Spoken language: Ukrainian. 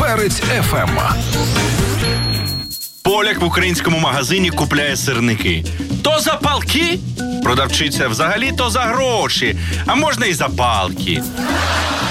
Перець ФМ. Поляк в українському магазині купляє сирники. То за палки? Продавчиця взагалі то за гроші, а можна і за палки.